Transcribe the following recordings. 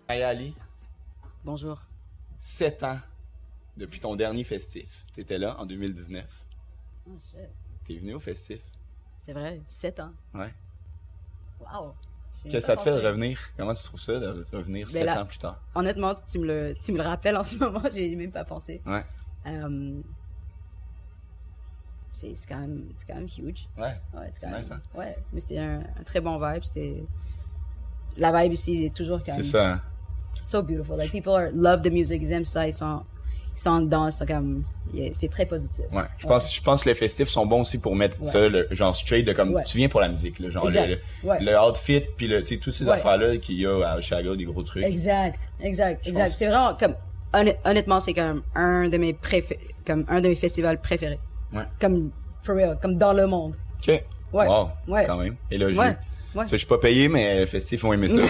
Hey Ali, Bonjour. 7 ans depuis ton dernier festif. T'étais là en 2019. Oh shit. T'es venu au festif. C'est vrai, 7 ans. Ouais. Wow. Qu'est-ce que ça te fait de revenir? Comment tu trouves ça de revenir Ben 7 là, ans plus tard? Honnêtement, tu me le rappelles en ce moment, j'ai même pas pensé. Ouais. C'est quand même huge. Ouais. Ouais, C'est nice, hein? Ouais, mais c'était un très bon vibe. La vibe ici est toujours quand C'est même ça, hein? so beautiful. Like, love the music, ils aiment ça, ils sont dedans, ils sont comme, c'est très positif. Ouais. Je pense que les festifs sont bons aussi pour mettre ça, genre straight de comme, tu viens pour la musique, là. Genre, le outfit, puis tu sais, toutes ces affaires-là qu'il y a à Oshaga, des gros trucs. Exact. C'est vraiment comme, honnêtement, c'est comme un de mes festivals préférés. Ouais. Comme, for real, comme dans le monde. OK. Ouais. Wow. Ouais. Quand même. Élogieux. Ouais. Ça, je suis pas payé, mais les festifs ont aimé ça.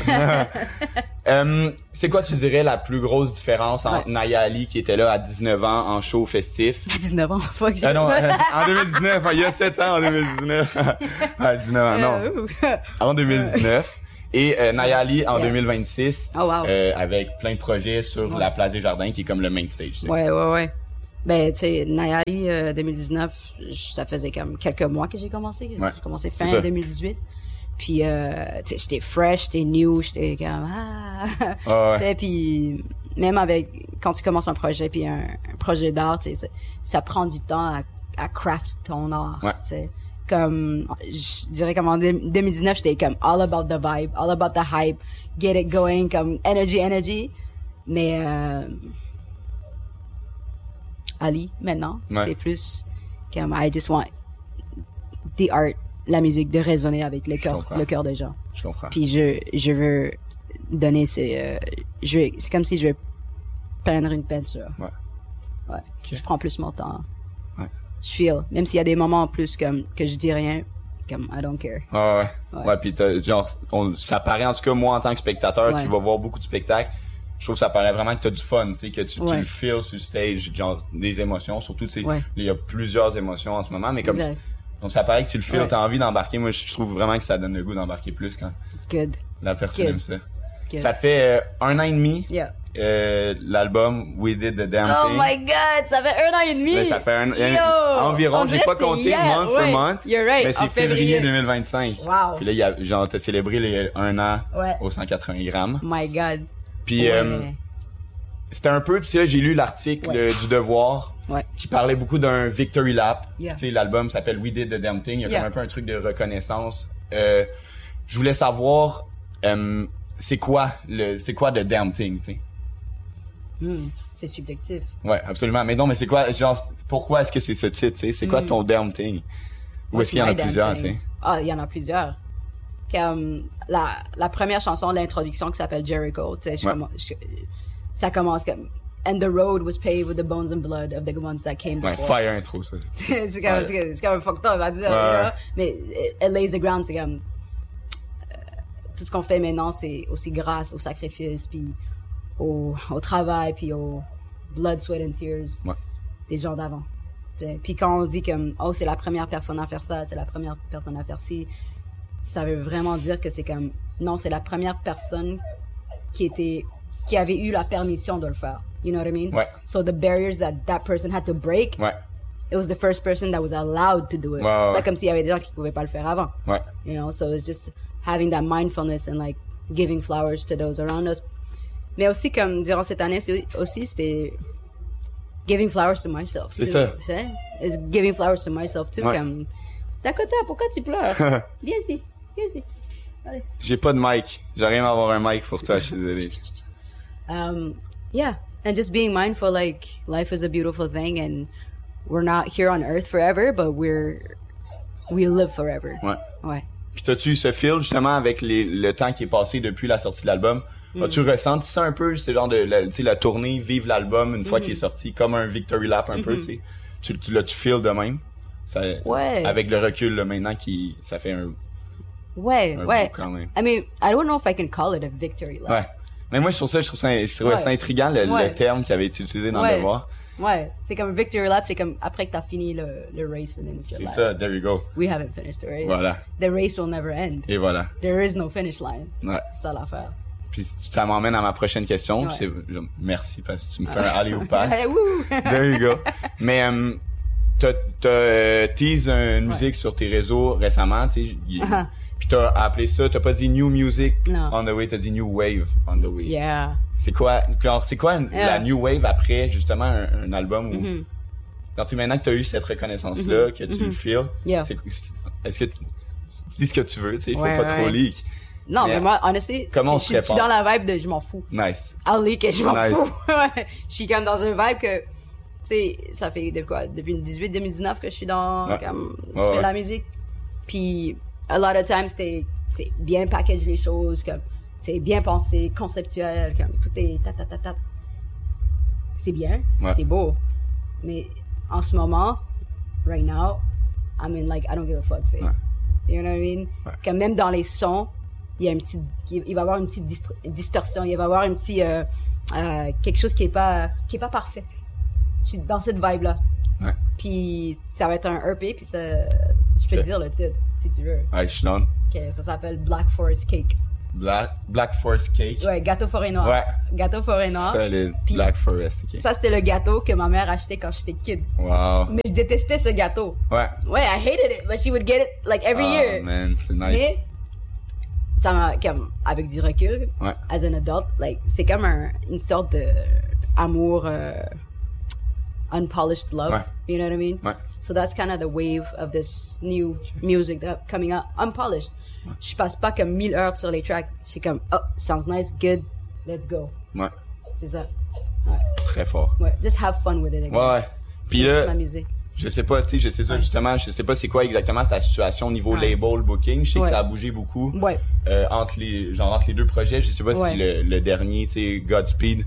C'est quoi, tu dirais, la plus grosse différence entre Naya Ali, qui était là à 19 ans en show festif? À 19 ans, fuck, j'ai non, en 2019, il y a 7 ans en 2019. À 19 ans, non. En 2019. Et Naya Ali en 2026, oh, wow. avec plein de projets sur la Place des Jardins, qui est comme le main stage. T'sais. Ouais. Ben, tu sais, Naya Ali 2019, ça faisait comme quelques mois que j'ai commencé. Ouais. J'ai commencé fin 2018. Puis, tu sais, j'étais fresh, j'étais new, j'étais comme, tu sais, puis même quand tu commences un projet, puis un projet d'art, tu sais, ça prend du temps à craft ton art, tu sais. Comme, je dirais comme en 2019, j'étais comme all about the vibe, all about the hype, get it going, comme energy. Mais, Ali, maintenant, c'est plus comme I just want the art, la musique, de résonner avec le cœur des gens. Je comprends. Puis je veux donner c'est comme si je veux peindre une peinture. Ouais. Okay. Je prends plus mon temps. Ouais. Je feel, même s'il y a des moments en plus comme que je dis rien, comme I don't care. Ouais, puis genre ça paraît, en tout cas moi en tant que spectateur qui va voir beaucoup de spectacles, je trouve que ça paraît vraiment que t'as du fun, tu sais, que tu le feels sur stage, genre des émotions, surtout tu sais, il y a plusieurs émotions en ce moment, mais comme donc ça paraît que tu le feels, t'as envie d'embarquer. Moi je trouve vraiment que ça donne le goût d'embarquer plus quand la personne aime ça. Ça fait 1 an et demi. L'album We Did the Damn Thing. Oh my god, ça fait 1 an et demi. Ben, ça fait environ, j'ai pas compté month for month. You're right. Mais c'est février 2025. Wow. Puis là, genre, t'as célébré les 1 an au 180 grammes. My god. Puis, c'était un peu, puis là, j'ai lu l'article du Devoir qui parlait beaucoup d'un victory lap. Tu sais, l'album s'appelle We Did the Damn Thing. Il y a comme un peu un truc de reconnaissance. Je voulais savoir, c'est quoi the damn thing, tu sais? C'est subjectif. Ouais, absolument. Mais non, mais c'est quoi, genre, pourquoi est-ce que c'est ce titre, tu sais? C'est quoi ton damn thing? Ou est-ce qu'il y en a plusieurs, tu sais? Ah, il y en a plusieurs. Comme la première chanson, l'introduction qui s'appelle Jericho, tu sais, ça commence comme And the road was paved with the bones and blood of the ones that came before. Ouais, fire intro, ça. c'est comme un fucked up, on va dire. Mais it lays the ground, c'est comme tout ce qu'on fait maintenant, c'est aussi grâce au sacrifice, puis au travail, puis au blood, sweat and tears des gens d'avant. Puis quand on dit comme c'est la première personne à faire ça, c'est la première personne à faire ci, ça veut vraiment dire que c'est comme non, c'est la première personne qui avait eu la permission de le faire. You know what I mean? Ouais. So the barriers that person had to break, it was the first person that was allowed to do it. C'est pas comme s'il y avait des gens qui pouvaient pas le faire avant. You know, so it's just having that mindfulness and like giving flowers to those around us. Mais aussi comme durant cette année aussi c'était giving flowers to myself. C'est ça. It's giving flowers to myself too. Comme Dakota, pourquoi tu pleures? Viens ici. Allez. J'ai pas de mic. J'arrive à avoir un mic pour toi, je suis désolé. Yeah, and just being mindful, like life is a beautiful thing, and we're not here on Earth forever, but we live forever. Ouais. Puis t'as-tu ce feel justement avec le temps qui est passé depuis la sortie de l'album? As-tu ressenti ça un peu, ce genre de la tournée, vivre l'album une fois qu'il est sorti, comme un victory lap un peu, tu sais? Tu feel de même? Ça, avec le recul là, maintenant ça fait un bout quand même. I mean, I don't know if I can call it a victory lap. Ouais. Mais moi, je trouvais ça intriguant, le terme qui avait été utilisé dans le Devoir. Ouais, c'est comme victory lap, c'est comme après que t'as fini le race and then it's your life. C'est ça, there you go. We haven't finished the race. Voilà. The race will never end. Et voilà. There is no finish line. Ouais. C'est ça l'affaire. Puis ça m'emmène à ma prochaine question. Ouais. Merci parce que tu me fais un alley au pass. Woo! There you go. Mais t'as teasé une musique sur tes réseaux récemment, tu sais. Puis t'as appelé ça, t'as pas dit new music on the way, t'as dit new wave on the way. Yeah. C'est quoi la new wave après justement un album où quand maintenant que t'as eu cette reconnaissance là, que tu le feels, est-ce que tu dis ce que tu veux, tu sais, faut pas trop leak. Non, mais moi, honnêtement, comment je suis dans la vibe de je m'en fous. Nice. I'll leak et je m'en fous. Je suis comme dans un vibe que, tu sais, ça fait depuis 2018-2019 que je suis dans, comme, je fais la musique. Puis, a lot of times, t'es bien package les choses, comme, c'est bien pensé, conceptuel, comme, tout est ta. C'est bien, c'est beau. Mais, en ce moment, right now, I'm in like, I don't give a fuck face. You know what I mean? Comme même dans les sons, il va y avoir une petite distorsion, il va y avoir un petit quelque chose qui est pas parfait. Je suis dans cette vibe là. Puis ça va être un EP, puis ça, je peux te dire le titre si tu veux. Ouais, je suis down. Okay, ça s'appelle Black Forest Cake. Black Forest Cake. Ouais, gâteau forêt noire. Ouais. Gâteau forêt noire. Solide. Black Forest Cake. Ça c'était le gâteau que ma mère achetait quand j'étais kid. Wow. Mais je détestais ce gâteau. Ouais, I hated it, but she would get it like every year. Oh man, c'est nice. Mais ça m'a comme avec du recul, as an adult, like c'est comme une sorte de amour unpolished love. You know what I mean? So that's kind of the wave of this new music that coming out unpolished. Je passe pas comme 1000 heures sur les tracks. Je suis comme, oh, sounds nice, good, let's go. C'est ça. Très fort. Just have fun with it. Again. Puis là, m'amuser. Je sais pas, tu sais, je sais ça justement, je sais pas c'est quoi exactement ta situation au niveau label booking. Je sais que ça a bougé beaucoup entre les deux projets. Je sais pas si le dernier, tu sais, Godspeed,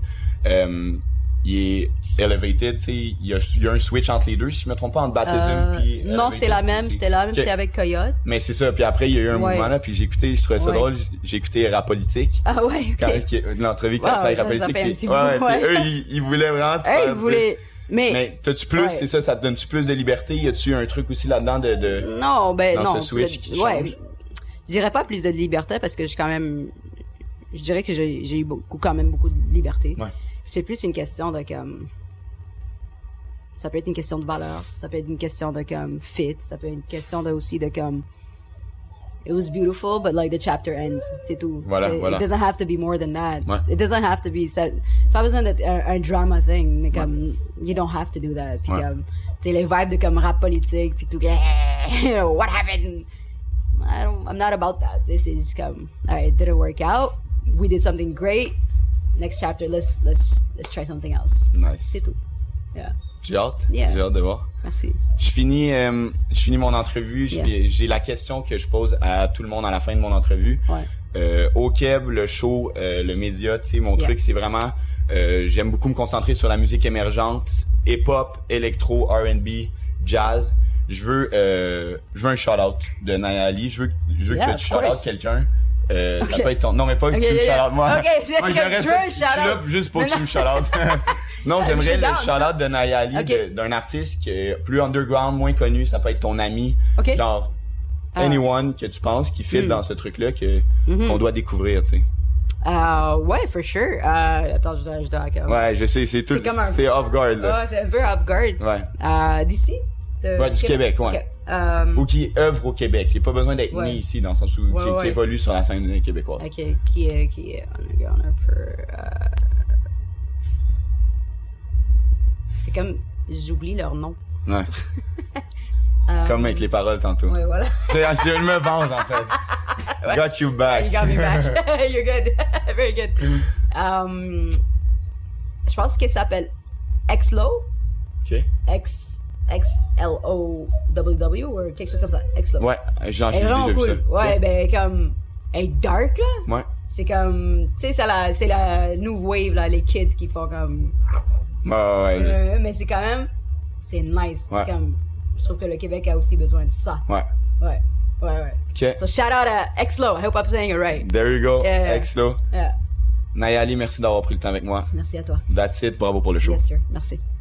il est elevated, tu sais, il y a un switch entre les deux, si je me trompe pas, entre Baptism puis non, c'était la même, c'était avec Coyote. Mais c'est ça, puis après il y a eu un mouvement là, puis j'ai écouté, je trouvais ça drôle, j'ai écouté Rap Politique. Ah ouais, l'entrevue que t'as fait avec Rap Politique, puis eux ils voulaient vraiment ils voulaient. Mais t'as-tu plus, c'est ça te donne-tu plus de liberté? Y a-tu un truc aussi là-dedans de non, ce switch qui change? Je dirais pas plus de liberté parce que je dirais que j'ai eu quand même beaucoup de liberté. C'est plus une question de comme, ça peut être une question de valeur, ça peut être une question de comme fit, ça peut être une question de aussi de comme, it was beautiful, but like the chapter ends, c'est tout. Voilà. It doesn't have to be more than that. It doesn't have to be pas besoin d'être un drama thing, comme, you don't have to do that. Puis comme, tu sais, les vibes de comme rap politique, puis tout, you know, what happened? I'm not about that. This is comme, alright, it didn't work out. We did something great. Next chapter, let's try something else. Nice. C'est tout. J'ai hâte. J'ai hâte de voir. Merci. Je finis mon entrevue. J'ai la question que je pose à tout le monde à la fin de mon entrevue. Au Québec, le show, le média, tu sais, mon truc, c'est vraiment, j'aime beaucoup me concentrer sur la musique émergente, hip-hop, électro, R&B, jazz. Je veux un shout-out de Nayali. Je veux que tu shout-out quelqu'un. Ça peut être ton... Non, mais pas que tu me shout-out moi. Moi, j'aimerais ça. Je suis là juste pour que tu me shout-out. Non, j'aimerais le shout-out de Nayali, d'un artiste qui est plus underground, moins connu. Ça peut être ton ami. Genre, anyone que tu penses qui fit dans ce truc-là qu'on doit découvrir, tu sais. Ouais, for sure. Attends, je dois ouais, je sais, c'est off-guard, là. Ouais, c'est un peu off-guard. D'ici? Du Québec, ouais. Ou qui œuvre au Québec. Il n'y a pas besoin d'être né ici, dans le sens où qui évolue sur la scène québécoise. Ok, qui est underground un peu. C'est comme, j'oublie leur nom. Ouais. Comme avec les paroles tantôt. Ouais, voilà. Je me venge, en fait. Got you back. You got me back. You're good. Very good. Je pense qu'elle s'appelle Xlo. Ok. XLOWW ou quelque chose comme ça. Xlo. Ouais, j'ai vraiment déjà cool. vu ça. Ouais, ben comme, elle est dark là. Ouais. C'est comme, tu sais, c'est la new wave là, les kids qui font comme. Ouais. Mais c'est quand même, c'est nice. Ouais. C'est comme, je trouve que le Québec a aussi besoin de ça. Ouais. Okay. So shout out à Xlo. I hope I'm saying it right. There you go, Xlo. Yeah. Nayali, merci d'avoir pris le temps avec moi. Merci à toi. That's it, bravo pour le show. Yes sir, merci.